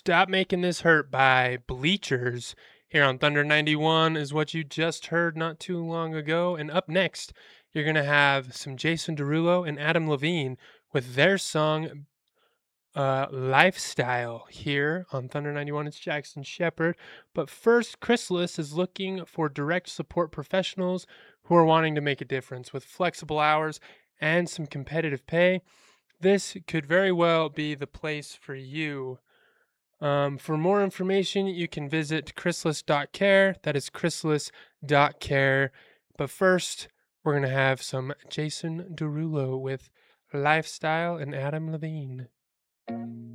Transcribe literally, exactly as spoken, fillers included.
Stop Making This Hurt by Bleachers here on Thunder ninety-one is what you just heard not too long ago. And up next, you're going to have some Jason Derulo and Adam Levine with their song uh, Lifestyle here on Thunder ninety-one. It's Jackson Shepard. But first, Chrysalis is looking for direct support professionals who are wanting to make a difference with flexible hours and some competitive pay. This could very well be the place for you. Um, for more information, you can visit chrysalis dot care. That is chrysalis dot care. But first, we're going to have some Jason Derulo with Lifestyle and Adam Levine.